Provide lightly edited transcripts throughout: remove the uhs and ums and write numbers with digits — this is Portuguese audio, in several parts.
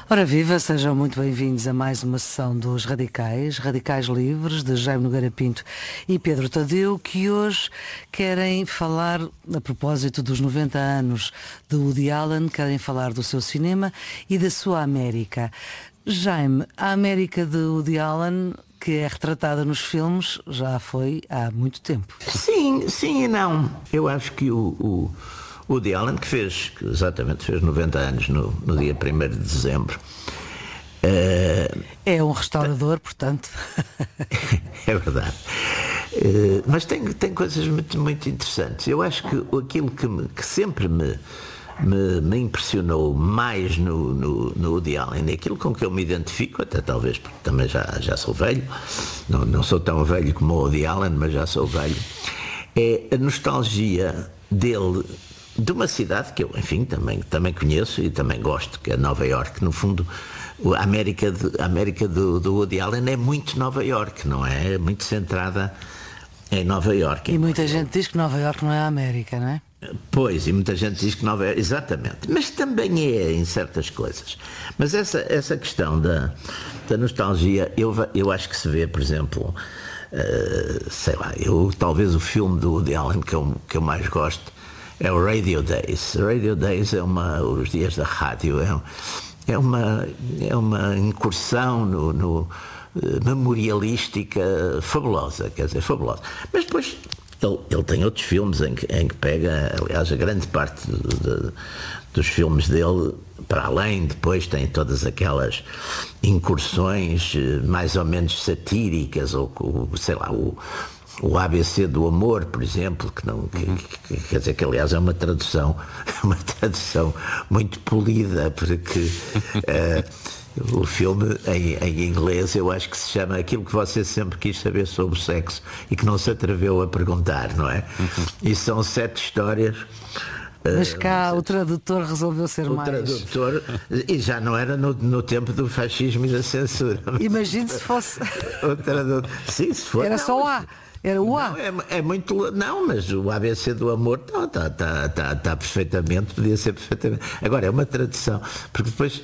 Ora viva, sejam muito bem-vindos a mais uma sessão dos Radicais Livres, de Jaime Nogueira Pinto e Pedro Tadeu, que hoje querem falar, a propósito dos 90 anos de Woody Allen, querem falar do seu cinema e da sua América. Jaime, a América de Woody Allen, que é retratada nos filmes, já foi há muito tempo. Sim e não. Eu acho que o Woody Allen, que fez 90 anos no dia 1º de dezembro. É um restaurador, portanto. É verdade. Mas tem coisas muito, muito interessantes. Eu acho que aquilo que sempre me impressionou mais no Woody Allen, e aquilo com que eu me identifico, até talvez porque também já sou velho, não sou tão velho como o Woody Allen, mas já sou velho, é a nostalgia dele de uma cidade que eu, enfim, também conheço e também gosto, que é Nova Iorque. No fundo, a América do Woody Allen é muito Nova Iorque, não é? É muito centrada em Nova Iorque. E muita gente diz que Nova Iorque não é a América, não é? Pois, e muita gente diz que Nova Iorque, exatamente, mas também é em certas coisas. Mas essa questão da nostalgia, eu acho que se vê, por exemplo, talvez o filme do Woody Allen que eu mais gosto é o Radio Days. Radio Days é os dias da rádio, é uma incursão memorialística fabulosa, quer dizer, fabulosa. Mas depois ele tem outros filmes em que pega, aliás, a grande parte dos filmes dele, para além, depois tem todas aquelas incursões mais ou menos satíricas, ou sei lá, o ABC do Amor, por exemplo, que quer dizer que aliás é uma tradução muito polida, porque o filme em inglês eu acho que se chama Aquilo que você sempre quis saber sobre o sexo e que não se atreveu a perguntar, não é? E são 7 histórias. Mas cá o tradutor resolveu ser mais. O tradutor, e já não era no tempo do fascismo e da censura. Imagine se fosse. O tradutor, sim, se for. Era só A. Era o A. Não, é muito. Não, mas o ABC do Amor está perfeitamente, podia ser perfeitamente. Agora, é uma tradução, porque depois.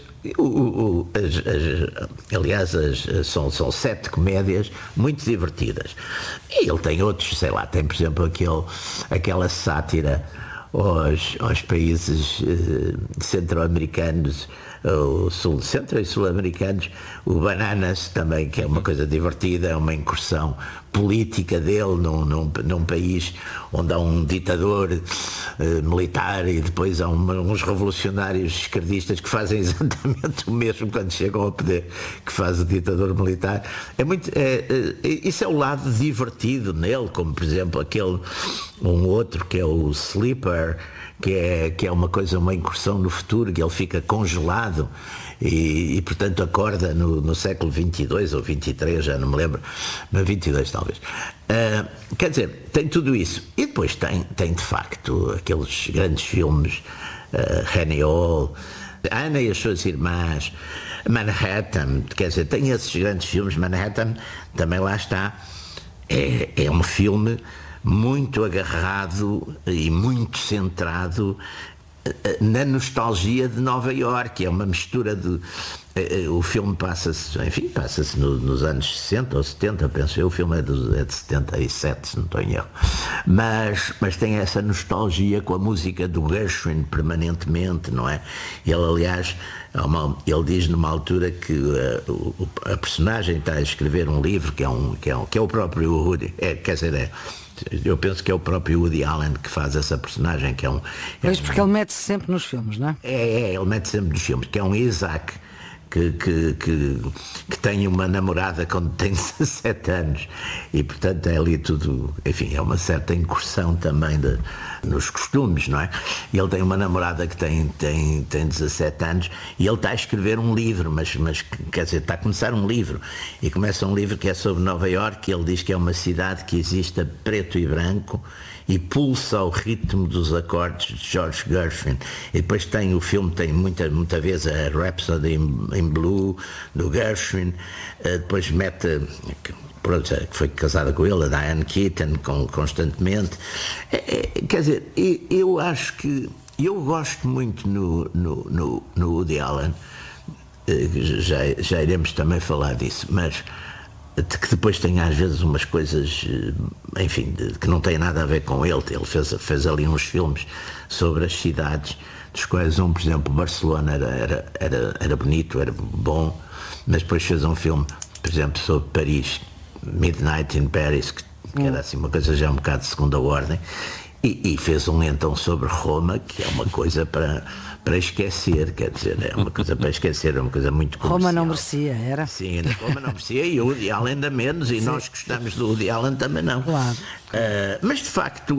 Aliás, são 7 comédias muito divertidas. E ele tem outros, sei lá, tem por exemplo aquela sátira aos países centro-americanos, centro e sul-americanos, o Bananas também, que é uma coisa divertida, é uma incursão política dele num país onde há um ditador militar e depois há uns revolucionários esquerdistas que fazem exatamente o mesmo quando chegam ao poder que faz o ditador militar. Isso é o lado divertido nele, como por exemplo um outro que é o Sleeper, que é uma incursão no futuro, que ele fica congelado e portanto acorda no século 22 ou 23, já não me lembro, mas 22 talvez. Quer dizer, tem tudo isso. E depois tem de facto aqueles grandes filmes, Annie Hall, Ana e as suas irmãs, Manhattan, quer dizer, tem esses grandes filmes. Manhattan também lá está, é um filme muito agarrado e muito centrado na nostalgia de Nova Iorque. É uma mistura de... O filme passa-se nos anos 60 ou 70, penso eu. O filme é de 77, se não estou em erro. Mas tem essa nostalgia com a música do Gershwin permanentemente, não é? Ele, aliás, ele diz numa altura que a personagem está a escrever um livro que é o próprio Woody, eu penso que é o próprio Woody Allen que faz essa personagem, que Mas porque ele mete-se sempre nos filmes, não é? Ele mete-se sempre nos filmes, que é um Isaac que tem uma namorada quando tem 17 anos e portanto é ali tudo, enfim, é uma certa incursão também nos costumes, não é? E ele tem uma namorada que tem 17 anos e ele está a escrever um livro, mas quer dizer, está a começar um livro e começa um livro que é sobre Nova Iorque. Ele diz que é uma cidade que existe a preto e branco e pulsa ao ritmo dos acordes de George Gershwin. E depois o filme tem muita vez a Rhapsody in Blue do Gershwin, depois mete, que foi casada com ele, a Diane Keaton, constantemente. Quer dizer, eu acho que eu gosto muito no Woody Allen já iremos também falar disso, mas que depois tem às vezes umas coisas, enfim, que não têm nada a ver com ele. Ele fez ali uns filmes sobre as cidades, dos quais por exemplo, Barcelona era bonito, era bom, mas depois fez um filme, por exemplo, sobre Paris, Midnight in Paris, que era assim uma coisa já um bocado de segunda ordem, e fez um então sobre Roma, que é uma coisa para esquecer, quer dizer, é uma coisa para esquecer, é uma coisa muito comercial. Roma não merecia, era? Sim, Roma não merecia, e o Woody Allen ainda menos, e nós gostamos do Woody Allen também não. Claro. Mas de facto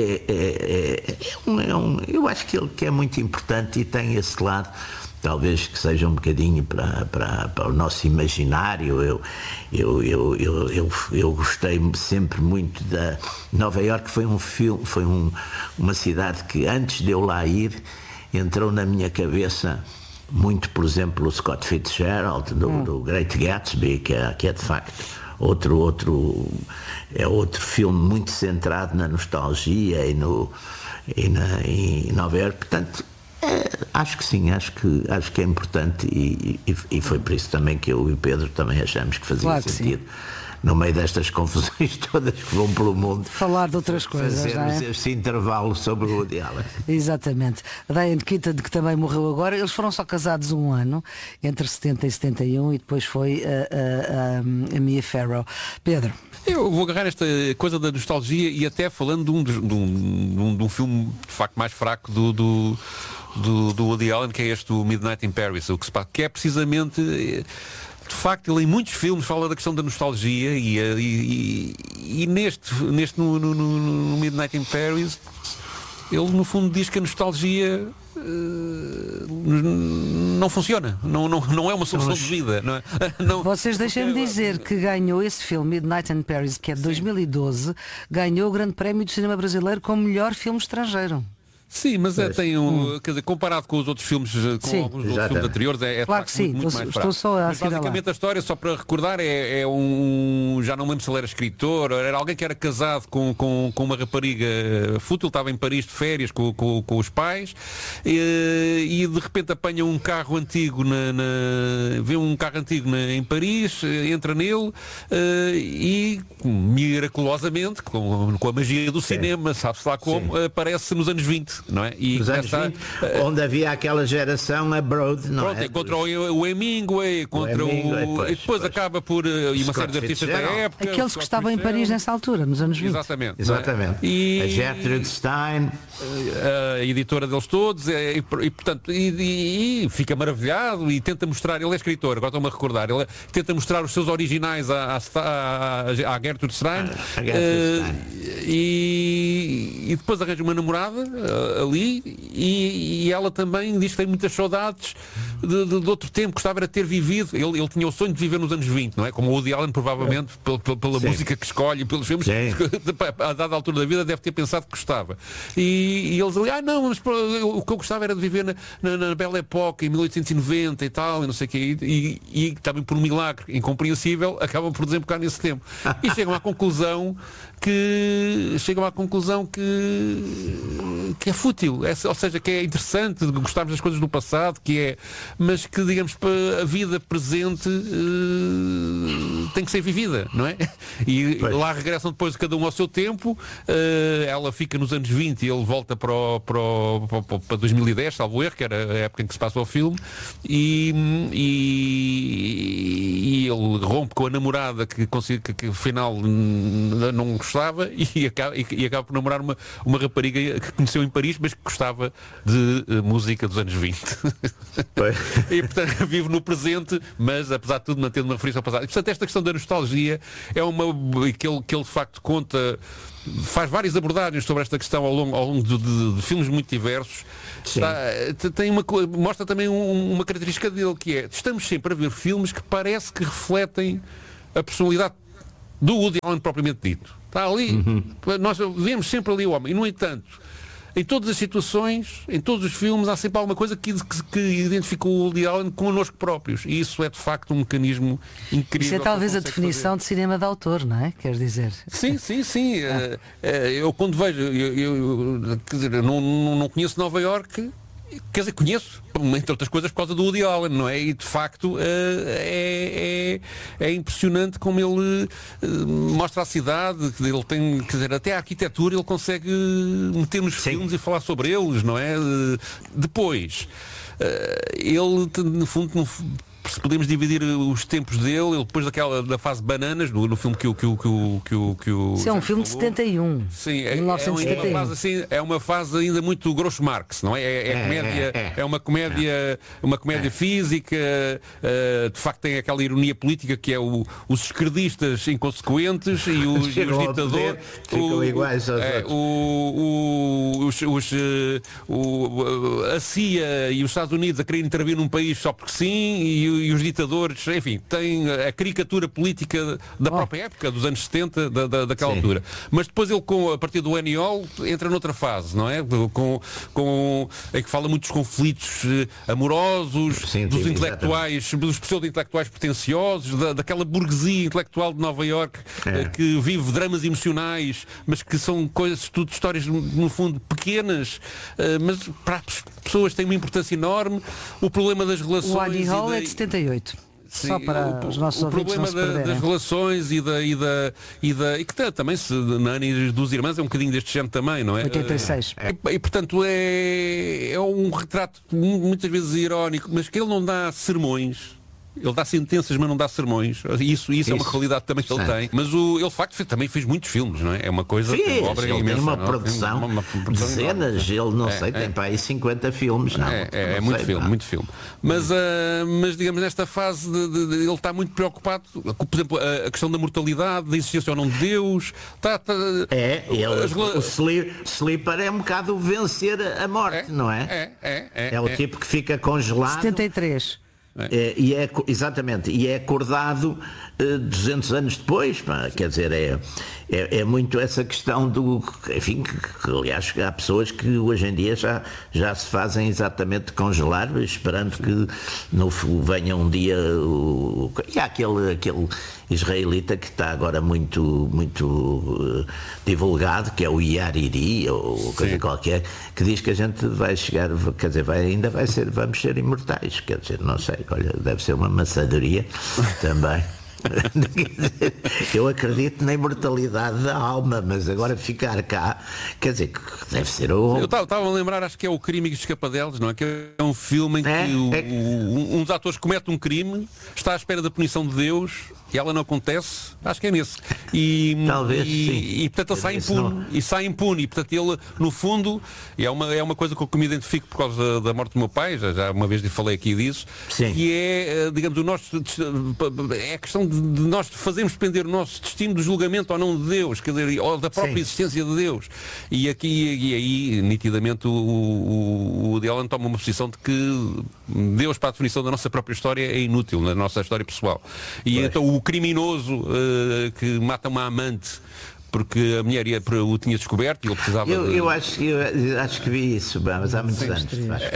eu acho que é muito importante e tem esse lado, talvez que seja um bocadinho para o nosso imaginário. Eu gostei sempre muito da Nova Iorque. Foi um filme, uma cidade que antes de eu lá ir entrou na minha cabeça muito, por exemplo, o Scott Fitzgerald do Great Gatsby, que é de facto outro filme muito centrado na nostalgia e em Nova Iorque. Portanto, acho que sim, acho que é importante, e foi por isso também que eu e o Pedro também achamos que fazia sentido, no meio destas confusões todas que vão pelo mundo, falar de outras coisas, fazermos este intervalo sobre o Woody Allen. Exatamente. A Diane Keaton, que também morreu agora, eles foram só casados um ano, entre 70 e 71, e depois foi a Mia Farrow. Pedro. Eu vou agarrar esta coisa da nostalgia e até falando de um filme de facto mais fraco do Woody Allen, que é este, o Midnight in Paris, o que se passa, que é precisamente, de facto, ele em muitos filmes fala da questão da nostalgia e neste no Midnight in Paris ele no fundo diz que a nostalgia não funciona, não é uma solução de vida, não é? Não, vocês deixem-me dizer que ganhou esse filme, Midnight in Paris, que é de 2012, ganhou o Grande Prémio do Cinema Brasileiro como melhor filme estrangeiro. Sim, mas tem quer dizer, comparado com os outros filmes, com alguns outros filmes anteriores, claro que sim, muito mais fraco. Mas basicamente a história, só para recordar, é já não me lembro se ele era escritor, era alguém que era casado com uma rapariga fútil, estava em Paris de férias com os pais, e de repente apanha um carro antigo vê um carro antigo em Paris, entra nele e miraculosamente, com a magia do cinema, sabe-se lá como, aparece nos anos 20. Não é? E nos anos 20, onde havia aquela geração abroad, não é? Contra o Hemingway, e depois acaba por e uma série de artistas da época. Aqueles que estavam em Paris nessa altura, nos anos 20. Exatamente. E a Gertrude Stein, a editora deles todos, portanto, fica maravilhado e tenta mostrar, ele é escritor, agora estou-me a recordar, ele tenta mostrar os seus originais à Gertrude Stein, e depois arranja uma namorada ali e ela também diz que tem muitas saudades de outro tempo, gostava de ter vivido. Ele tinha o sonho de viver nos anos 20, não é? Como o Woody Allen, provavelmente, pela música que escolhe, pelos filmes, a dada altura da vida deve ter pensado que gostava. E eles ali, não, mas o que eu gostava era de viver na Belle Époque, em 1890 e tal, e não sei o quê, e também por um milagre incompreensível, acabam por desembocar nesse tempo. E chegam à conclusão que é fútil, ou seja, que é interessante gostarmos das coisas do passado, mas que, digamos, a vida presente tem que ser vivida, não é? E lá regressam depois cada um ao seu tempo, ela fica nos anos 20 e ele volta para 2010, salvo erro, que era a época em que se passa o filme, e ele rompe com a namorada que afinal não gostava e acaba por namorar uma rapariga que conheceu em Paris, mas que gostava de música dos anos 20. E portanto vive no presente, mas apesar de tudo mantendo uma referência ao passado. E portanto esta questão da nostalgia é que ele de facto conta, faz várias abordagens sobre esta questão ao longo de filmes muito diversos. Mostra também uma característica dele, que é, estamos sempre a ver filmes que parece que refletem a personalidade do Woody Allen propriamente dito. Está ali, nós vemos sempre ali o homem, e no entanto, em todas as situações, em todos os filmes, há sempre alguma coisa que identifica o Woody Allen connosco próprios, e isso é de facto um mecanismo incrível. Isso é talvez a definição de cinema de autor, não é? Quer dizer? Sim. Eu quando vejo, quer dizer, não conheço Nova Iorque, Quer dizer, conheço, entre outras coisas, por causa do Woody Allen, não é? E de facto é impressionante como ele mostra a cidade, que ele tem, quer dizer, até a arquitetura ele consegue meter nos filmes e falar sobre eles, não é? Depois, ele, no fundo, se podemos dividir os tempos dele, ele depois da fase Bananas, no filme que o Isso é um filme de 71. Sim, 1971. É uma fase ainda muito Groucho Marx, não é? É uma comédia física, de facto tem aquela ironia política que é os esquerdistas inconsequentes e os ditadores ficam iguais aos a CIA e os Estados Unidos a querer intervir num país só porque sim, e os ditadores, enfim, tem a caricatura política da própria época, dos anos 70, daquela altura. Mas depois ele, a partir do Eniol, entra noutra fase, não é? Em que fala muitos conflitos amorosos, dos intelectuais, dos pseudo-intelectuais pretenciosos, daquela burguesia intelectual de Nova Iorque que vive dramas emocionais, mas que são coisas, tudo histórias, no fundo, pequenas, mas para as pessoas têm uma importância enorme. O problema das relações... O Annie Hall é de 78. Sim, só para os nossos ouvintes não se perderem. O problema das relações e que também na Annie dos Irmãos é um bocadinho deste género também, não é? 86. E portanto é um retrato muitas vezes irónico, mas que ele não dá sermões. Ele dá sentenças, mas não dá sermões. Isso é uma qualidade também que ele tem. Mas ele, de facto, também fez muitos filmes, não é? É uma coisa... Fez, uma obra ele imensa, tem uma produção, dezenas, ele não sei, tem para aí 50 filmes, não. É muito filme, muito filme. Mas digamos, nesta fase ele está muito preocupado, por exemplo, a questão da mortalidade, da existência ou não de Deus. O Sleeper é um bocado vencer a morte, não é? É o tipo que fica congelado. 73. Exatamente, e é acordado 200 anos depois, quer dizer, é muito essa questão do, enfim, que aliás há pessoas que hoje em dia já se fazem exatamente congelar, esperando que venha um dia e há aquele israelita que está agora muito divulgado, que é o Yariri ou coisa qualquer, que diz que a gente vai chegar, quer dizer, vamos ser imortais, quer dizer, não sei, olha, deve ser uma maçadoria também. Eu acredito na imortalidade da alma, mas agora ficar cá, quer dizer, deve ser o... Eu estava a lembrar, acho que é o Crime e Escapadelos, não é? Que é um filme em que um dos atores comete um crime, está à espera da punição de Deus e ela não acontece, acho que é nesse. Talvez, e portanto ele sai impune, e portanto ele, no fundo, é uma coisa que eu me identifico por causa da morte do meu pai, já uma vez lhe falei aqui disso, que é, digamos, é a questão de nós fazermos depender o nosso destino do julgamento ou não de Deus, quer dizer, ou da própria existência de Deus. E aí, nitidamente, o Woody Allen toma uma posição de que Deus, para a definição da nossa própria história, é inútil na nossa história pessoal. E então o criminoso que mata uma amante porque a mulher o tinha descoberto e ele precisava... Eu acho que vi isso, mas há muitos anos.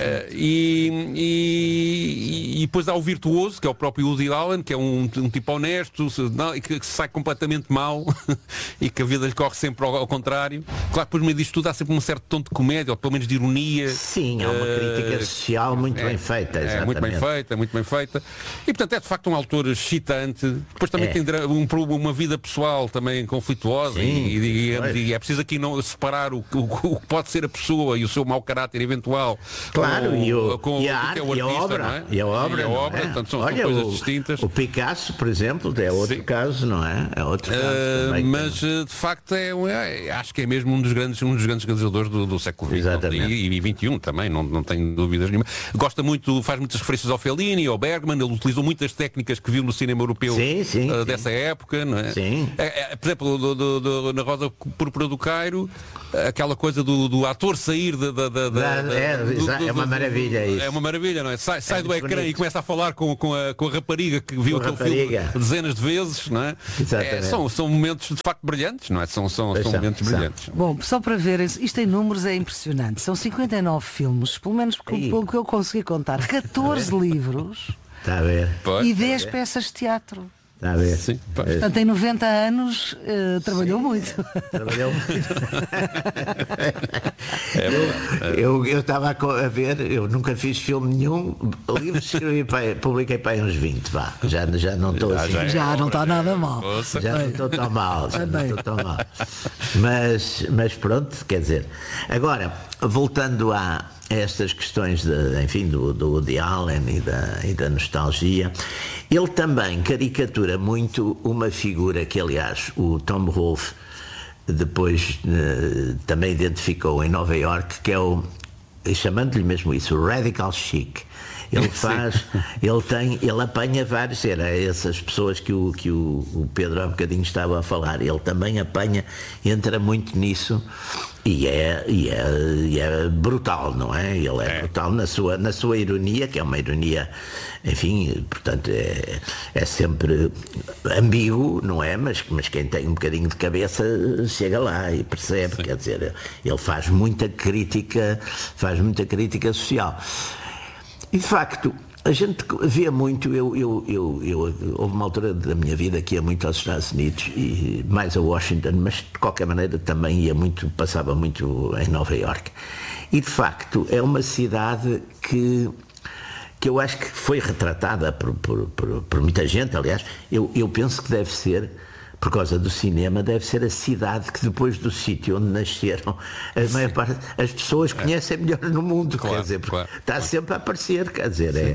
E depois há o virtuoso, que é o próprio Woody Allen, que é um tipo honesto, que sai completamente mal e que a vida lhe corre sempre ao contrário. Claro, depois no meio disto tudo há sempre um certo tom de comédia, ou pelo menos de ironia. Sim, é uma crítica social muito bem feita, exatamente. Muito bem feita. E portanto é de facto um autor excitante. Depois também tem uma vida pessoal também conflituosa. E é preciso aqui não separar o que pode ser a pessoa e o seu mau caráter eventual. Claro, e a obra. E a obra, portanto, são coisas distintas. O Picasso, por exemplo, é outro caso, não é? É outro caso também. Mas de facto acho que é mesmo um dos grandes realizadores do século XX. Exatamente. E XXI também, não tenho dúvidas nenhuma. Gosta muito, faz muitas referências ao Fellini, ao Bergman, ele utilizou muitas técnicas que viu no cinema europeu dessa época, não é? Sim. Por exemplo, na Rosa Púrpura do Cairo, aquela coisa do ator sair é uma maravilha isso. É uma maravilha, não é? Sai do ecrã e começa a falar com a rapariga que viu aquele filme dezenas de vezes, não é? São momentos de facto brilhantes, não é? São momentos brilhantes. Bom, só para verem, isto em números é impressionante. São 59 filmes, pelo menos pelo que eu consegui contar, 14 livros Está a ver. E 10 peças de teatro. Está a ver? Sim, Portanto, em 90 anos trabalhou muito. Trabalhou muito. Eu estava a ver, eu nunca fiz filme nenhum, livros escrevi, publiquei para aí uns 20, vá. Já não estou assim. Já não está nada mal. Já não estou tão mal. Mas pronto, quer dizer. Agora, voltando a estas questões do Woody Allen e da nostalgia, ele também caricatura muito uma figura que, aliás, o Tom Wolfe depois também identificou em Nova York, que é chamando-lhe mesmo isso, o radical chic. Ele apanha vários, era essas pessoas que o Pedro há um bocadinho estava a falar, ele também entra muito nisso e é brutal, não é? Ele é brutal na sua ironia, que é uma ironia, enfim, portanto é sempre ambíguo, não é? Mas quem tem um bocadinho de cabeça chega lá e percebe, quer dizer, ele faz muita crítica social. E de facto, a gente vê muito, houve uma altura da minha vida que ia muito aos Estados Unidos e mais a Washington, mas de qualquer maneira também passava muito em Nova York. E de facto é uma cidade que eu acho que foi retratada por muita gente, aliás, eu penso que deve ser, por causa do cinema, deve ser a cidade que depois do sítio onde nasceram a maior parte as pessoas conhecem melhor no mundo, claro, quer dizer, porque claro. Está sempre a aparecer, quer dizer,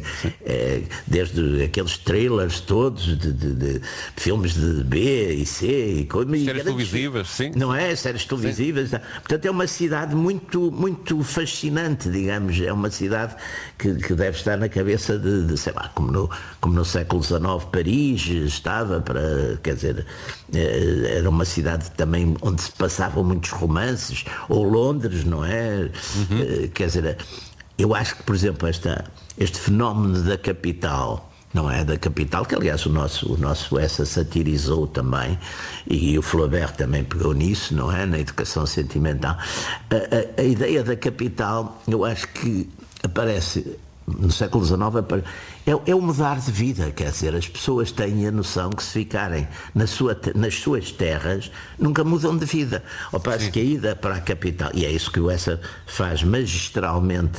desde aqueles trailers todos de filmes de B e C e coisas. Séries televisivas, sim. Não é? Séries televisivas. Sim. Portanto, é uma cidade muito, muito fascinante, digamos, é uma cidade que deve estar na cabeça de sei lá, como no século XIX Paris estava, quer dizer, era uma cidade também onde se passavam muitos romances, ou Londres, não é? Quer dizer, eu acho que, por exemplo, este fenómeno da capital, não é? Da capital, que aliás o nosso essa satirizou também, e o Flaubert também pegou nisso, não é? Na educação sentimental. A ideia da capital, eu acho que aparece no século XIX, é o mudar de vida, quer dizer, as pessoas têm a noção que se ficarem nas suas terras, nunca mudam de vida. Ao passo que a ida para a capital, e é isso que o Essa faz magistralmente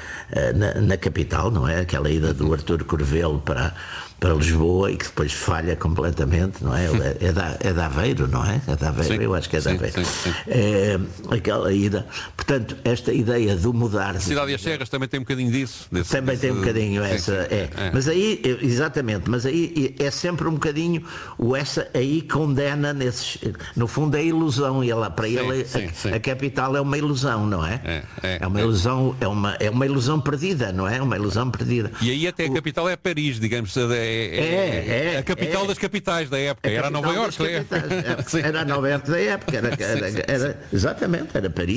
na capital, não é? Aquela ida do Artur Corvelo para Lisboa e que depois falha completamente, não é? É de Aveiro, não é? É de Aveiro, eu acho que é de Aveiro. Sim. Aquela ida. Portanto, esta ideia do mudar... A Cidade e as Serras também tem um bocadinho disso. Também tem um bocadinho essa... Mas aí, exatamente, mas aí é sempre um bocadinho... O Essa aí condena nesses... No fundo é ilusão. Para ele a capital é uma ilusão, não é? É uma ilusão, é uma ilusão perdida, não é? Uma ilusão perdida. E aí até a capital é Paris, digamos, a capital das capitais da época. Era Nova Iorque. Era Nova Iorque da época. Exatamente, era Paris.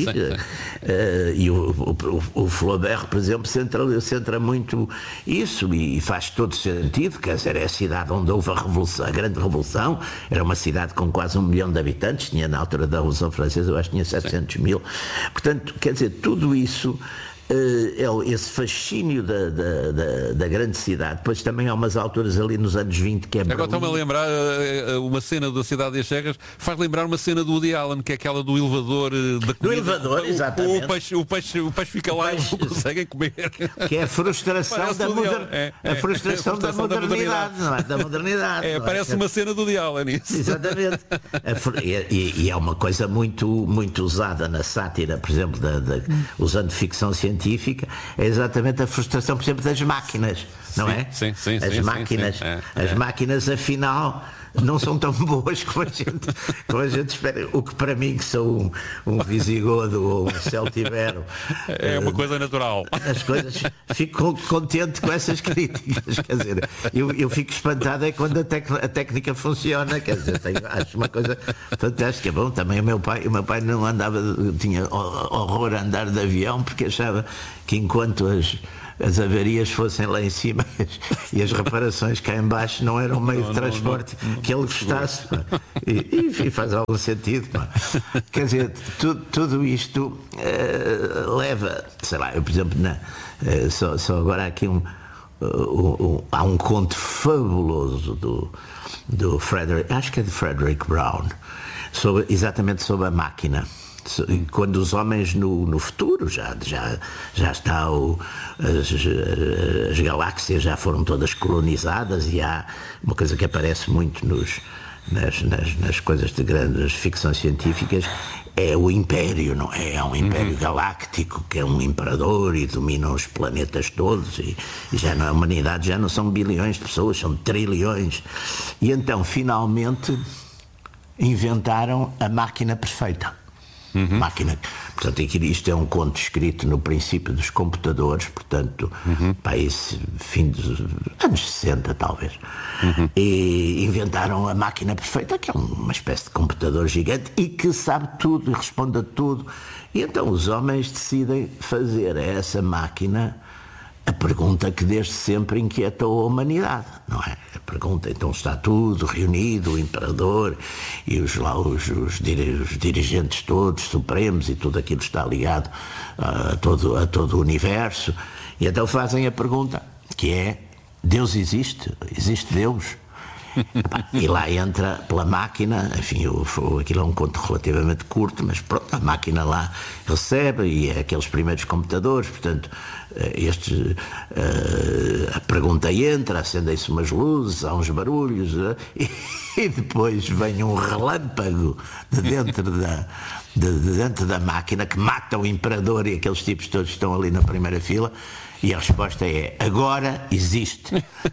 E o Flaubert, por exemplo, centra muito isso e faz todo sentido. Quer dizer, é a cidade onde houve a grande revolução. Era uma cidade com quase 1 milhão de habitantes. Tinha na altura da Revolução Francesa, eu acho que tinha 700 mil. Portanto, quer dizer, tudo isso... esse fascínio da grande cidade. Depois também há umas alturas ali nos anos 20 que é... Agora estou-me a lembrar uma cena da Cidade das Serras, faz lembrar uma cena do Woody Allen, que é aquela do elevador da comida. Do elevador, exatamente. O peixe fica lá e não conseguem comer. Que é a frustração da modernidade, não é? Da modernidade. Parece uma cena do Woody Allen isso. Exatamente. E é uma coisa muito, muito usada na sátira, por exemplo, usando ficção científica, é exatamente a frustração, por exemplo, das máquinas, não é? Sim. As máquinas, afinal, não são tão boas como a gente espera. O que para mim, que sou um visigodo ou um celtibero, é uma coisa natural. As coisas, fico contente com essas críticas, quer dizer, eu fico espantado é quando a técnica funciona, quer dizer, acho uma coisa fantástica. Bom, também o meu pai não andava, tinha horror a andar de avião, porque achava que enquanto as avarias fossem lá em cima e as reparações cá em baixo não eram meio de transporte que ele gostasse. E faz algum sentido. Quer dizer, tudo isto leva, sei lá, eu por exemplo, só agora aqui há um conto fabuloso do Frederick, acho que é de Frederick Brown, exatamente sobre a máquina. Quando os homens no futuro já está as galáxias já foram todas colonizadas, e há uma coisa que aparece muito nas coisas de grandes ficções científicas, é o império, não é? É um império galáctico que é um imperador e domina os planetas todos, e já na humanidade já não são bilhões de pessoas, são trilhões. E então finalmente inventaram a máquina perfeita. Máquina, portanto, isto é um conto escrito no princípio dos computadores, portanto, para esse fim dos anos 60 talvez, e inventaram a máquina perfeita, que é uma espécie de computador gigante e que sabe tudo e responde a tudo. E então os homens decidem fazer a essa máquina a pergunta que desde sempre inquietou a humanidade, não é? A pergunta, então está tudo reunido, o imperador e os dirigentes todos, supremos, e tudo aquilo está ligado a todo o universo, e então fazem a pergunta, que é: Deus existe? Existe Deus? E lá entra pela máquina, enfim, aquilo é um conto relativamente curto, mas pronto, a máquina lá recebe, e é aqueles primeiros computadores, portanto, a pergunta entra, acendem-se umas luzes, há uns barulhos, e depois vem um relâmpago de dentro da máquina que mata o imperador e aqueles tipos todos que estão ali na primeira fila. E a resposta é: agora existe.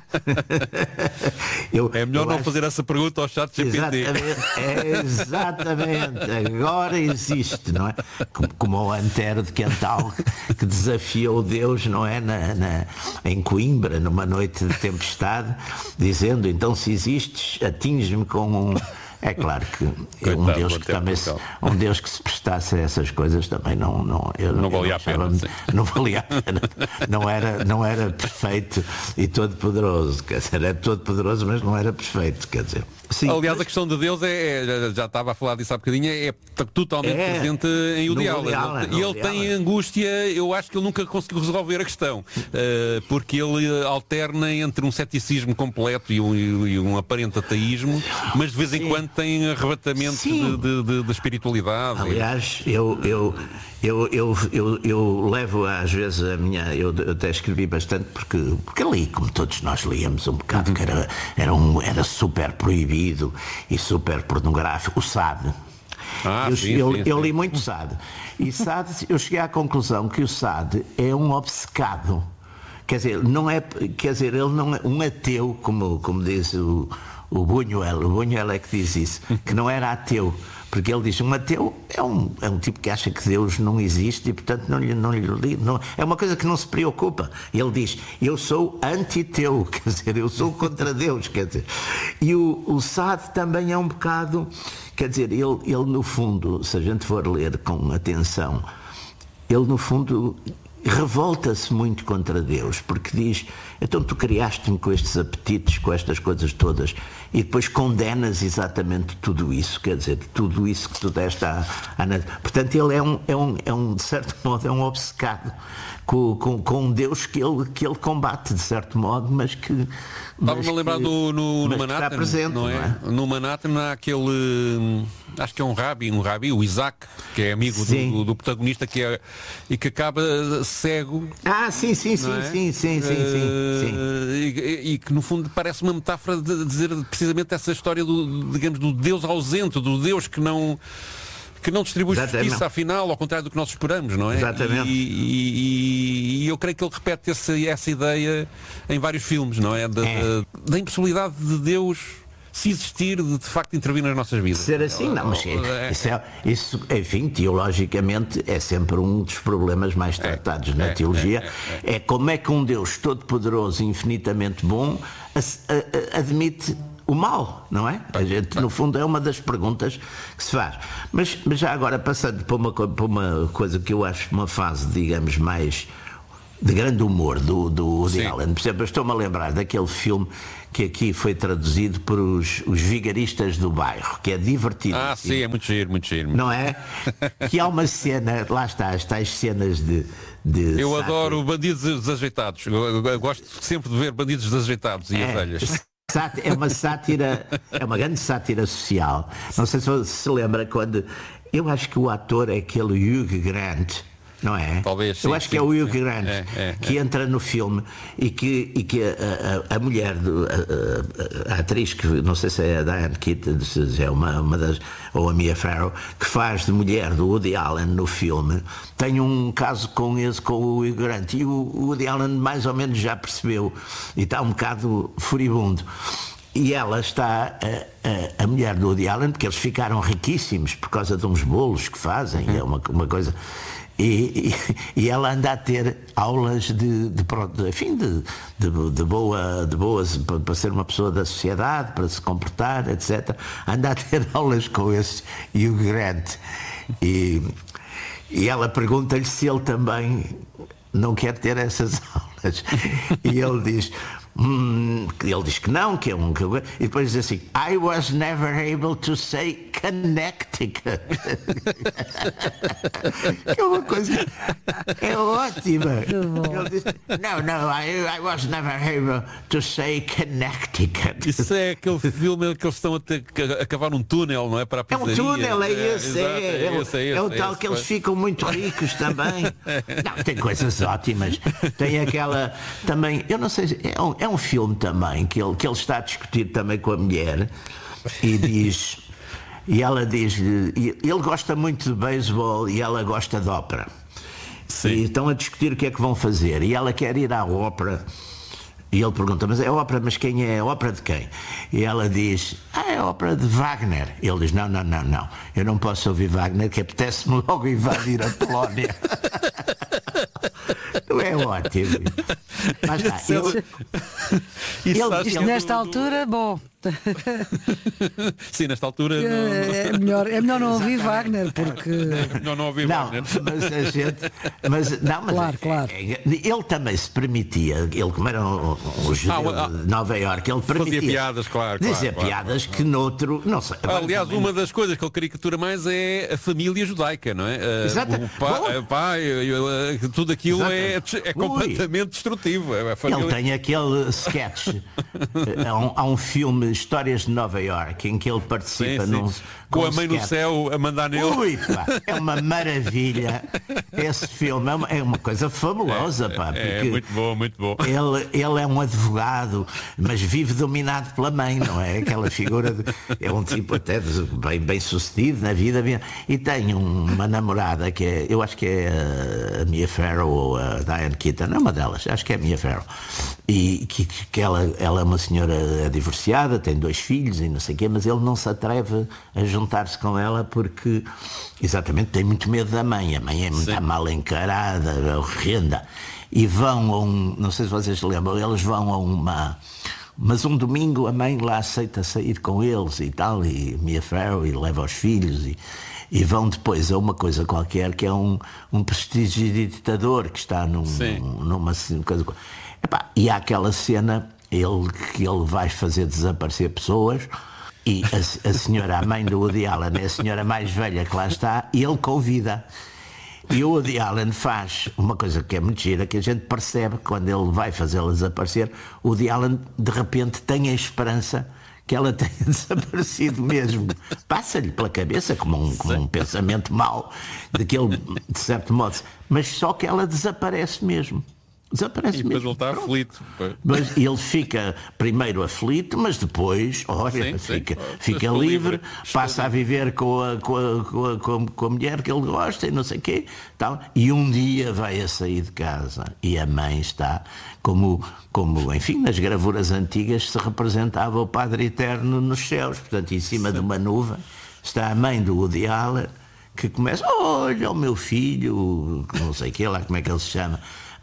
É melhor não fazer essa pergunta ao chat GPT. Exatamente, agora existe, não é? Como o Antero de Quental, que desafiou Deus, não é? Em Coimbra, numa noite de tempestade, dizendo: então, se existes, atinge-me com um... É claro que um Deus que se prestasse a essas coisas também não valia a pena. Não valia a pena. Não era perfeito e todo poderoso. Quer dizer, era todo poderoso, mas não era perfeito. Quer dizer, sim, aliás, a questão de Deus já estava a falar disso há bocadinho, é totalmente presente em Woody Allen. E ele tem angústia. Eu acho que ele nunca conseguiu resolver a questão, porque ele alterna entre um ceticismo completo e um aparente ateísmo, mas de vez em quando tem arrebatamento de espiritualidade. Aliás, eu levo às vezes a minha... Eu até escrevi bastante porque li, como todos nós líamos um bocado, que era super proibido e super pornográfico, o Sade. Eu li muito Sade. E Sade, eu cheguei à conclusão que o Sade é um obcecado. Quer dizer, ele não é um ateu, como diz o Buñuel é que diz isso, que não era ateu, porque ele diz: um ateu é um tipo que acha que Deus não existe e portanto não é uma coisa que não se preocupa. Ele diz: eu sou anti-teu, quer dizer, eu sou contra Deus, quer dizer. E o Sade também é um bocado, quer dizer, ele no fundo, se a gente for ler com atenção, ele no fundo revolta-se muito contra Deus, porque diz: então tu criaste-me com estes apetites, com estas coisas todas, e depois condenas exatamente tudo isso, quer dizer, tudo isso que tu deste à portanto ele de certo modo é um obcecado com um Deus que ele combate de certo modo, mas que... Estava-me a lembrar no Manhattan, está presente, não é? No Manhattan há aquele... Acho que é um rabi, o Isaac, que é amigo do protagonista, e que acaba cego. Sim. E que no fundo parece uma metáfora de dizer precisamente essa história do Deus ausente, do Deus que não distribui justiça, afinal, ao contrário do que nós esperamos, não é? Exatamente. E eu creio que ele repete essa ideia em vários filmes, não é? Da impossibilidade de Deus, se existir, de facto intervir nas nossas vidas. Ser assim, não, mas isso, enfim, teologicamente é sempre um dos problemas mais tratados na teologia. É como é que um Deus todo-poderoso, infinitamente bom, admite o mal, não é? A gente, no fundo, é uma das perguntas que se faz. Mas já agora, passando para uma coisa que eu acho uma fase, digamos, mais grande humor do Woody Allen. Por exemplo, eu estou-me a lembrar daquele filme que aqui foi traduzido por os Vigaristas do Bairro, que é divertido. Sim, é muito giro, muito giro. Não é? Que há uma cena, lá está, as tais cenas de eu sátira. adoro bandidos desajeitados. Eu gosto sempre de ver bandidos desajeitados e velhas. É uma sátira, é uma grande sátira social. Não sei se lembra quando... Eu acho que o ator é aquele Hugh Grant, não é? Talvez, sim, eu acho que é o Hugh Grant que entra no filme e que a mulher, a atriz, que não sei se é a Diane Keaton, se é uma das, ou a Mia Farrow, que faz de mulher do Woody Allen no filme, tem um caso com o Hugh Grant, e o Woody Allen mais ou menos já percebeu e está um bocado furibundo. E ela está, a mulher do Woody Allen, porque eles ficaram riquíssimos por causa de uns bolos que fazem, é uma coisa. E ela anda a ter aulas de boas, para ser uma pessoa da sociedade, para se comportar, etc. Anda a ter aulas com esse Hugh Grant. E ela pergunta-lhe se ele também não quer ter essas aulas. E ele diz que não, que é um... E depois diz assim, I was never able to say Connecticut. Que é uma coisa... É ótima. Ele diz, I was never able to say Connecticut. Isso é aquele filme que eles estão a cavar um túnel, não é? Para a pizzaria. É um túnel, é o tal que eles ficam muito ricos também. Não, tem coisas ótimas. Tem aquela... Também, eu não sei... É um filme também que ele está a discutir também com a mulher e ela diz, ele gosta muito de beisebol e ela gosta de ópera. Sim. E estão a discutir o que é que vão fazer e ela quer ir à ópera e ele pergunta, mas é ópera, mas quem é? Ópera de quem? E ela diz, é ópera de Wagner. E ele diz, não, eu não posso ouvir Wagner, que apetece-me logo invadir a Polónia. É ótimo. Mas está, nesta altura, bom. Sim, nesta altura é melhor não ouvir Wagner, porque não ouvir Wagner. Mas a gente, claro. Ele também se permitia, ele como era um judeu de Nova Iorque, ele permitia fazia piadas, claro, piadas que noutro, não sei. Aliás, uma das coisas que ele caricatura mais é a família judaica, não é? O pai, tudo aquilo é completamente destrutivo. Ele tem aquele sketch, há um filme Histórias de Nova Iorque em que ele participa com a mãe no céu a mandar nele. É uma maravilha. Esse filme é uma coisa fabulosa, porque é muito bom. Ele é um advogado, mas vive dominado pela mãe, não é? Aquela figura é um tipo até bem sucedido na vida, e tem uma namorada que é, eu acho que é a Mia Farrow ou a Diane Keaton, não é uma delas, acho que é a Mia Farrow, e que ela é uma senhora divorciada, tem 2 filhos e não sei o quê, mas ele não se atreve a juntar-se com ela porque exatamente tem muito medo da mãe. A mãe é muito mal encarada, é horrenda. E vão a não sei se vocês se lembram, eles vão a mas um domingo a mãe lá aceita sair com eles e tal, e Mia Farrow, e leva os filhos e vão depois a uma coisa qualquer que é um prestígio de ditador que está numa coisa. E há aquela cena que ele vai fazer desaparecer pessoas e a senhora, a mãe do Woody Allen, é a senhora mais velha que lá está, e ele convida. E o Woody Allen faz uma coisa que é muito gira, que a gente percebe quando ele vai fazê-la desaparecer. O Woody Allen de repente tem a esperança que ela tenha desaparecido mesmo. Passa-lhe pela cabeça como um pensamento mau, de que ele, de certo modo, mas só que ela desaparece mesmo. Desaparece mesmo. E depois mesmo. ele está aflito. Mas ele fica primeiro aflito, mas depois, fica livre, passa a viver com a mulher que ele gosta e não sei o quê. Tal. E um dia vai a sair de casa e a mãe está como enfim, nas gravuras antigas se representava o Padre Eterno nos céus. Portanto, em cima de uma nuvem está a mãe do Woody Allen, que começa, olha o meu filho, não sei o quê, lá como é que ele se chama,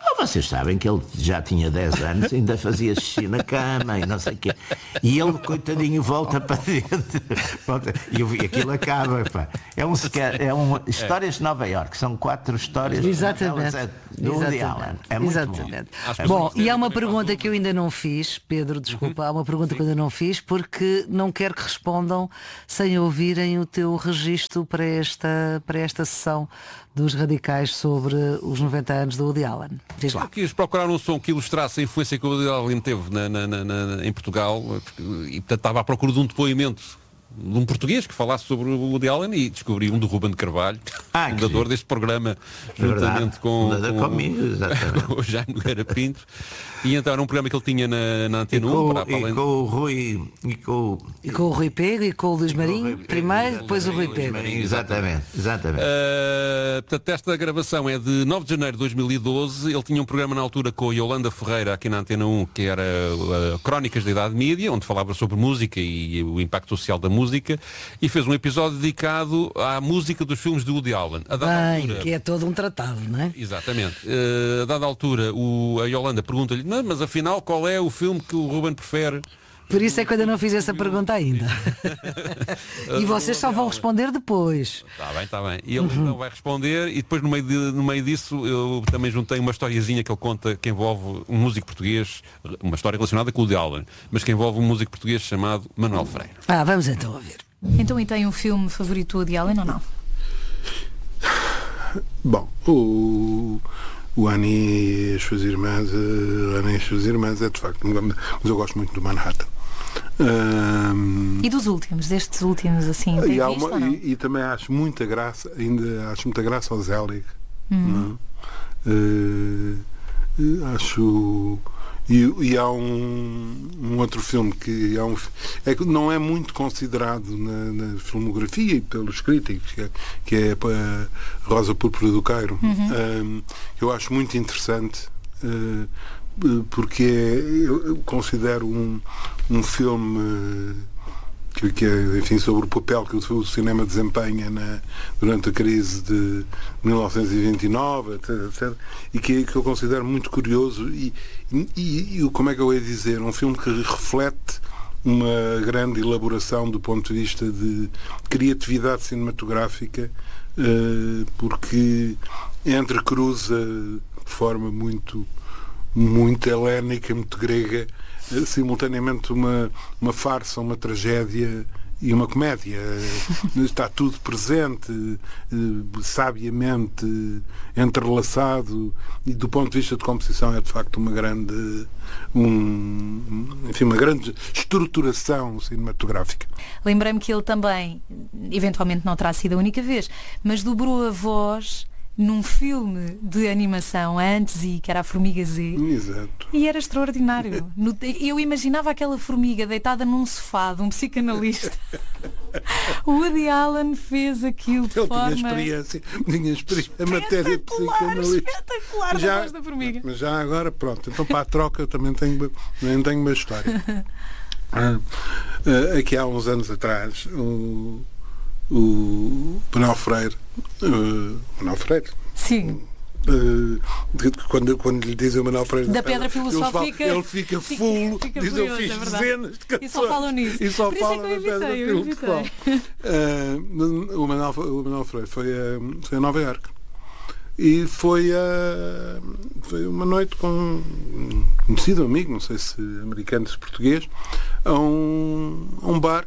Vocês sabem que ele já tinha 10 anos, ainda fazia xixi na cama e não sei o quê. E ele, coitadinho, volta para dentro. E aquilo acaba. Pá. É histórias de Nova Iorque. São 4 histórias. Exatamente. Do Woody Allen. É muito Exatamente. bom. Bom, e há uma pergunta que eu ainda não fiz, Pedro, desculpa, há uma pergunta que eu ainda não fiz, porque não quero que respondam sem ouvirem o teu registro para esta sessão dos Radicais sobre os 90 anos do Woody Allen. Diz lá. Eu quis procurar um som que ilustrasse a influência que o Woody Allen teve em Portugal, e portanto estava à procura de um depoimento de um português que falasse sobre o Woody Allen e descobri um do Ruben de Carvalho, fundador deste programa, juntamente com o Jaime Nogueira Pinto. E então era um programa que ele tinha na Antena 1 com o Rui e com o Rui Pego e com o Luís Marinho primeiro, depois o Rui Pego. Exatamente. Portanto, esta gravação é de 9 de janeiro de 2012. Ele tinha um programa na altura com a Yolanda Ferreira aqui na Antena 1, que era Crónicas da Idade Mídia, onde falava sobre música e o impacto social da música, e fez um episódio dedicado à música dos filmes de Woody Allen. Que é todo um tratado, não é? Exatamente. A dada altura, a Yolanda pergunta-lhe: mas afinal, qual é o filme que o Ruben prefere? Por isso é que eu ainda não fiz essa pergunta ainda. E vocês só vão responder depois. Está bem. E ele então vai responder, e depois no meio disso eu também juntei uma historiazinha que ele conta, que envolve um músico português, uma história relacionada com o Woody Allen, mas que envolve um músico português chamado Manuel Freire. Vamos então ouvir. Então, e tem um filme favorito do Woody Allen ou não? Bom, o Annie e as suas irmãs é de facto, mas eu gosto muito do Manhattan. E destes últimos assim, tem visto, ou não? E também acho muita graça ao Zelig. Acho. E há um outro filme que não é muito considerado na filmografia e pelos críticos, que é a Rosa Púrpura do Cairo. Eu acho muito interessante, porque eu considero um filme que é, enfim, sobre o papel que o cinema desempenha durante a crise de 1929, etc. E que eu considero muito curioso e como é que eu ia dizer, um filme que reflete uma grande elaboração do ponto de vista de criatividade cinematográfica, porque entrecruza de forma muito helénica, muito grega, simultaneamente uma farsa, uma tragédia e uma comédia. Está tudo presente, sabiamente entrelaçado, e do ponto de vista de composição é de facto uma grande estruturação cinematográfica. Lembrei-me que ele também, eventualmente não terá sido a única vez, mas dobrou a voz num filme de animação antes, e que era a Formiga Z. Exato. E era extraordinário. Eu imaginava aquela formiga deitada num sofá de um psicanalista. O Woody Allen fez aquilo de forma... Tinha experiência, a matéria de psicanalista. Espetacular da voz da formiga. Mas já agora, pronto, então para a troca eu também tenho uma história. Aqui há uns anos atrás, o Manuel Freire. Sim. Quando lhe dizem o Manuel Freire da Pedra Filosófica, ele fica fulo, diz: eu fiz dezenas de canções. E só falam nisso. E só por isso falam é que eu evitei. O Manuel Freire foi a Nova Iorque. E foi uma noite com um conhecido amigo, não sei se americano, se português, a um bar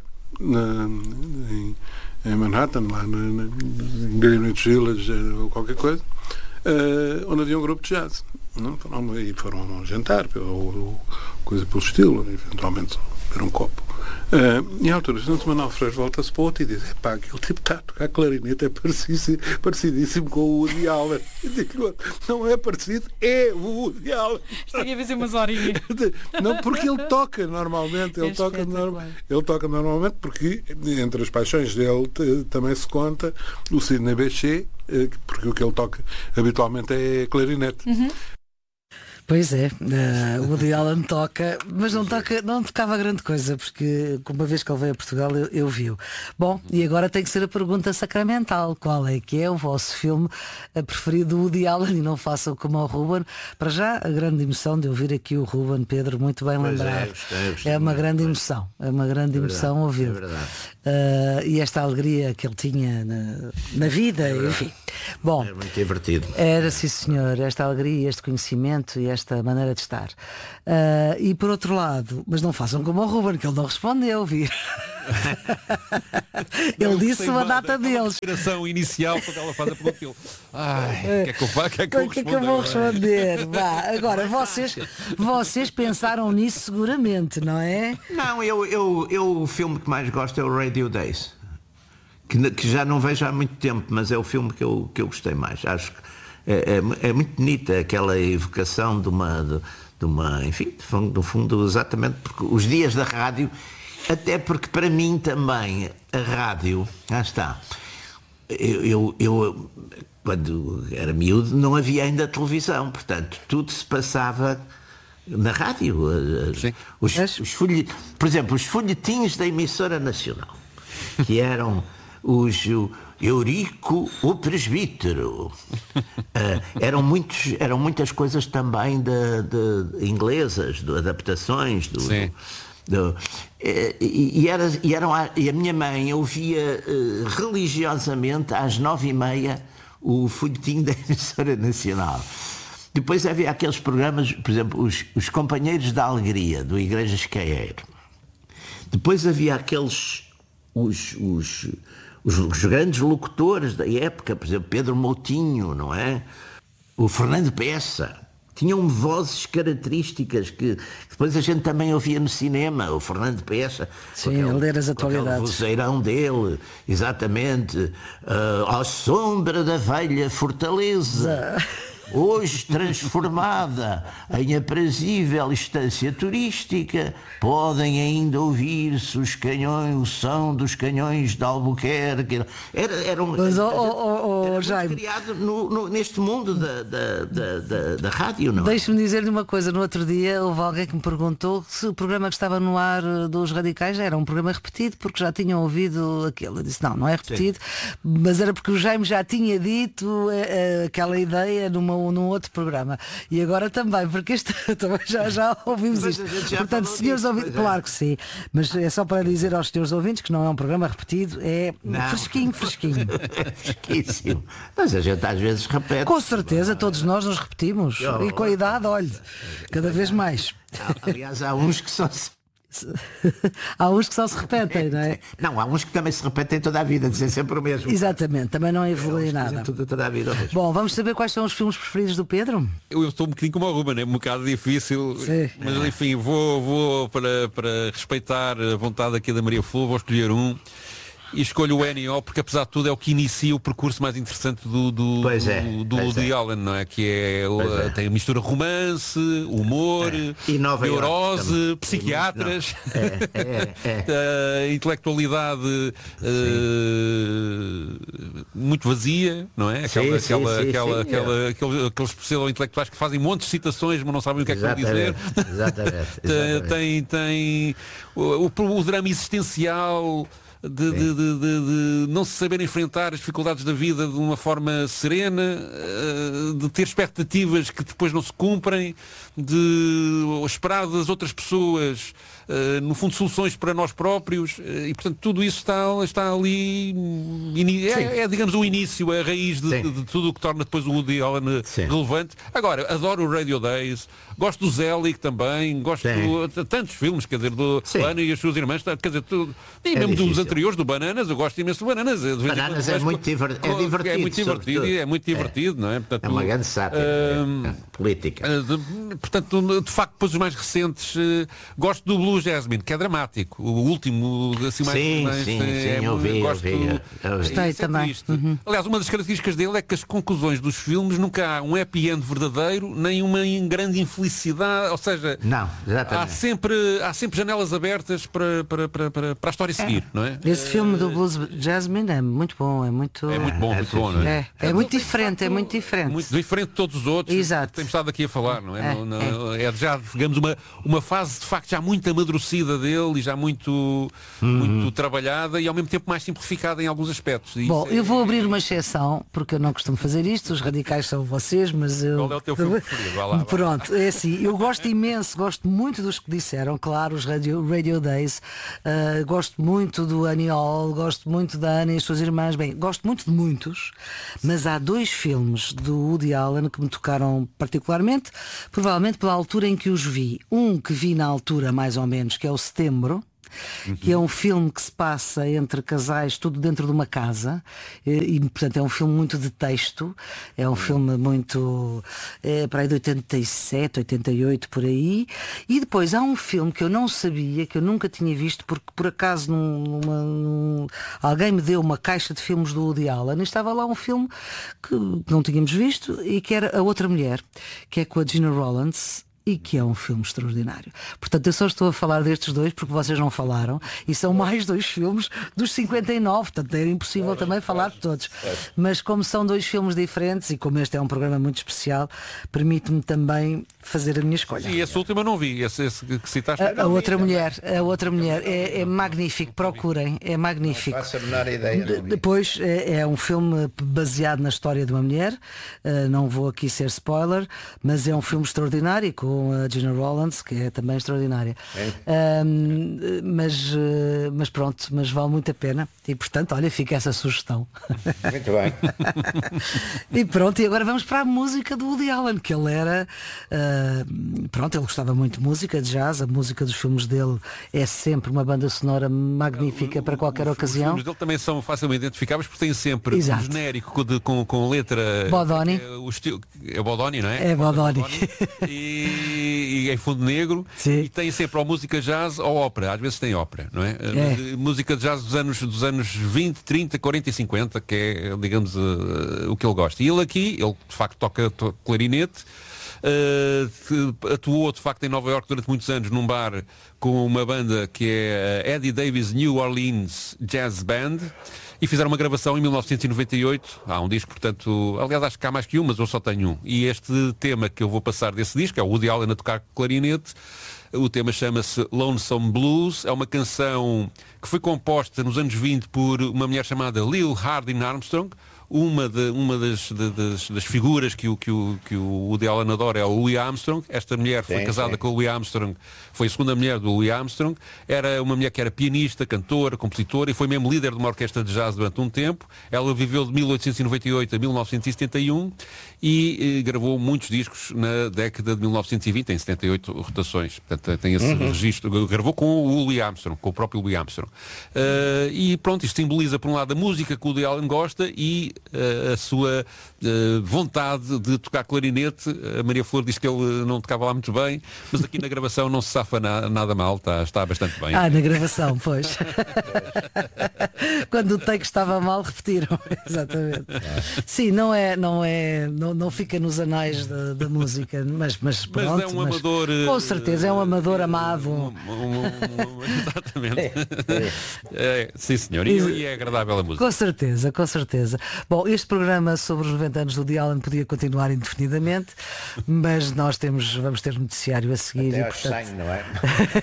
em Manhattan, lá em Greenwich Village ou qualquer coisa, onde havia um grupo de jazz. E foram jantar, ou coisa pelo estilo, eventualmente beber um copo. E à altura, o Manuel Freire volta-se para o outro e diz: aquele tipo está a tocar clarinete, é parecidíssimo com o Woody Allen. E digo: não é parecido, é o Woody Allen. Isto aqui vai ser umas horinhas. Não, porque ele toca normalmente, ele toca normalmente, porque entre as paixões dele também se conta o Sidney Bechet, porque o que ele toca habitualmente é clarinete. Pois é, o Woody Allen toca, mas não tocava grande coisa, porque uma vez que ele veio a Portugal eu vi-o. Bom, e agora tem que ser a pergunta sacramental: qual é que é o vosso filme preferido do Woody Allen? E não façam como ao Ruben. Para já, a grande emoção de ouvir aqui o Ruben, Pedro, muito bem lembrado. É uma grande emoção, ouvi-lo. E esta alegria que ele tinha na vida, enfim. Bom, é muito divertido. Era, sim senhor, esta alegria, este conhecimento e esta maneira de estar. E por outro lado, mas não façam como o Ruben, que ele não respondeu, vir. Ele disse uma data deles. A inspiração inicial quando ela faz a pergunta dele. Ai, o que é que eu faço? O que é que eu vou responder? Vá, agora, vocês pensaram nisso seguramente, não é? Não, o filme que mais gosto é o Radio Days. Que já não vejo há muito tempo, mas é o filme que eu gostei mais. Acho que é muito bonita aquela evocação de uma enfim, no fundo, exatamente porque os dias da rádio, até porque para mim também a rádio, está. Eu quando era miúdo não havia ainda televisão, portanto tudo se passava na rádio. Por exemplo, os folhetins da emissora nacional, que eram o Eurico, o presbítero. Eram muitas coisas também de inglesas, de adaptações. E a minha mãe ouvia religiosamente às 9h30 o folhetim da emissora nacional. Depois havia aqueles programas, por exemplo, os Companheiros da Alegria, do Igreja Escaeiro. Depois havia aqueles... Os grandes locutores da época, por exemplo, Pedro Moutinho, não é? O Fernando Peça. Tinham vozes características que depois a gente também ouvia no cinema. O Fernando Peça. Sim, ele era as atualidades. O vozeirão dele, exatamente. À sombra da velha fortaleza. Hoje transformada em aprazível estância turística, podem ainda ouvir-se o som dos canhões de Albuquerque. Era Jaime, criado neste mundo da rádio, não é? Deixe-me dizer-lhe uma coisa. No outro dia houve alguém que me perguntou se o programa que estava no ar dos Radicais era um programa repetido, porque já tinham ouvido aquilo. Eu disse, não é repetido. Sim. Mas era porque o Jaime já tinha dito aquela ideia num outro programa. E agora também, porque este também já ouvimos isto. Portanto, senhores ouvintes, claro que sim. Mas é só para dizer aos senhores ouvintes que não é um programa repetido, é fresquinho. É fresquíssimo. Mas a gente às vezes repete. Com certeza, todos nós nos repetimos. E com a idade, olhe, cada vez mais. Aliás, há uns que só se repetem, não é? Não, há uns que também se repetem toda a vida, dizem sempre o mesmo. Exatamente, também não evolui nada. Toda a vida. Bom, vamos saber quais são os filmes preferidos do Pedro? Eu estou um bocadinho como o Ruben, é um bocado difícil. Sim. Mas enfim, vou para respeitar a vontade aqui da Maria Flor, vou escolher um. E escolho o N.O. porque apesar de tudo é o que inicia o percurso mais interessante do Woody Allen, não é? Que tem a mistura romance, humor, neurose, psiquiatras, intelectualidade muito vazia, não é? Aqueles pseudo-intelectuais que fazem montes de citações, mas não sabem o que é que vão dizer. Exatamente. Tem o drama existencial de não se saber enfrentar as dificuldades da vida de uma forma serena, de ter expectativas que depois não se cumprem, de esperar das outras pessoas, no fundo, soluções para nós próprios, e portanto tudo isso está ali, digamos o início, a raiz de tudo o que torna depois o Woody Allen relevante. Agora, adoro o Radio Days, gosto do Zelig também, gosto de tantos filmes, quer dizer, do Lana e as suas irmãs, quer dizer, e mesmo dos anteriores, do Bananas, eu gosto imenso do Bananas. Bananas é muito divertido. É muito divertido, não é? Portanto, é uma grande sátira política. Portanto, de facto, depois os mais recentes, gosto do Blue Jasmine, que é dramático. O último, assim, eu vi. Gostei também. Aliás, uma das características dele é que as conclusões dos filmes nunca há um happy end verdadeiro, nem uma grande infelicidade, ou seja, não, exatamente. há sempre janelas abertas para a história seguir, não é? Esse filme do Blues Jasmine é muito bom, é muito bom, não é? É muito diferente, é muito diferente. Muito diferente de todos os outros. Exato. Temos estado aqui a falar, não é? É já, digamos, uma fase de facto já muito amadurecida dele e já muito trabalhada e ao mesmo tempo mais simplificada em alguns aspectos. Bom, eu vou abrir uma exceção, porque eu não costumo fazer isto, os radicais são vocês, mas eu... Qual é o teu filme preferido? Vai lá. Pronto, é assim, eu gosto imenso, gosto muito dos que disseram, claro, os Radio Days, gosto muito do Annie Hall, gosto muito da Ana e as suas irmãs, bem, gosto muito de muitos, mas há 2 filmes do Woody Allen que me tocaram particularmente, provavelmente pela altura em que os vi. Um que vi na altura, mais ou menos, que é o Setembro, que é um filme que se passa entre casais, tudo dentro de uma casa, e portanto é um filme muito de texto, é um filme muito para aí de 87, 88 por aí. E depois há um filme que eu não sabia, que eu nunca tinha visto, porque por acaso alguém me deu uma caixa de filmes do Woody Allen e estava lá um filme que não tínhamos visto e que era A Outra Mulher, que é com a Gina Rollins, e que é um filme extraordinário. Portanto, eu só estou a falar destes 2 porque vocês não falaram, e são mais 2 filmes dos 59, portanto era impossível também falar de todos. Mas como são 2 filmes diferentes e como este é um programa muito especial, permite-me também fazer a minha escolha. E esse último eu não vi, esse que citaste. A Outra Mulher é magnífico, procurem, é magnífico. Depois é um filme baseado na história de uma mulher, não vou aqui ser spoiler, mas é um filme extraordinário com a Gina Rollins, que é também extraordinária. Mas pronto, mas vale muito a pena e portanto, olha, fica essa sugestão. Muito bem. E pronto, e agora vamos para a música do Woody Allen, que ele era ele gostava muito de música, de jazz, a música dos filmes dele é sempre uma banda sonora magnífica para qualquer ocasião. Os filmes dele também são facilmente identificáveis porque têm sempre Exato. um genérico com letra Bodoni. É Bodoni, não é? É Bodoni. E em fundo negro. Sim. E tem sempre ou música jazz ou ópera, às vezes tem ópera, não é? Música de jazz dos anos 20, 30, 40 e 50, que é, digamos, o que ele gosta. E ele de facto toca clarinete. Atuou de facto em Nova Iorque durante muitos anos num bar com uma banda que é a Eddie Davis New Orleans Jazz Band e fizeram uma gravação em 1998. Há um disco, portanto, aliás acho que há mais que um, mas eu só tenho um. E este tema que eu vou passar desse disco é o Woody Allen a tocar clarinete. O tema chama-se Lonesome Blues. É uma canção que foi composta nos anos 20 por uma mulher chamada Lil Hardin Armstrong. Uma das figuras que o Woody Allen adora é o Louis Armstrong. Esta mulher foi casada com o Louis Armstrong, foi a segunda mulher do Louis Armstrong. Era uma mulher que era pianista, cantora, compositora e foi mesmo líder de uma orquestra de jazz durante um tempo. Ela viveu de 1898 a 1971 e gravou muitos discos na década de 1920, em 78 rotações. Portanto, tem esse registro. Gravou com o Louis Armstrong, com o próprio Louis Armstrong. E pronto, isto simboliza por um lado a música que o Woody Allen gosta e a sua vontade de tocar clarinete. A Maria Flor diz que ele não tocava lá muito bem, mas aqui na gravação não se safa nada mal, está bastante bem. Na gravação, pois. Quando o take estava mal, repetiram. Exatamente. Sim, não fica nos anais da música, mas pronto. Mas é um amador. Com certeza, é um amador amado. Exatamente. Sim, senhor. E é agradável a música. Com certeza, com certeza. Bom, este programa sobre os 90 anos do Woody Allen podia continuar indefinidamente, mas nós vamos ter noticiário a seguir. Até portanto... 100, não é?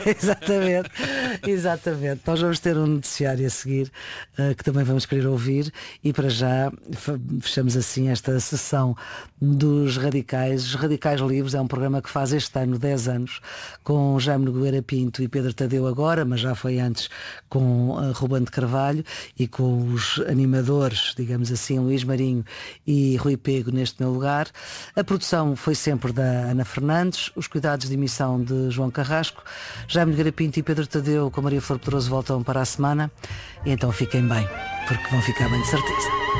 Exatamente. Nós vamos ter um noticiário a seguir que também vamos querer ouvir e para já fechamos assim esta sessão dos Radicais. Os Radicais Livres é um programa que faz este ano 10 anos com Jaime Nogueira Pinto e Pedro Tadeu agora, mas já foi antes com Ruben de Carvalho e com os animadores, digamos assim, Luís Marinho e Rui Pego neste meu lugar. A produção foi sempre da Ana Fernandes, os cuidados de emissão de João Carrasco. Jaime Nogueira Pinto e Pedro Tadeu com Maria Flor Pedroso voltam para a semana e então fiquem bem, porque vão ficar bem de certeza.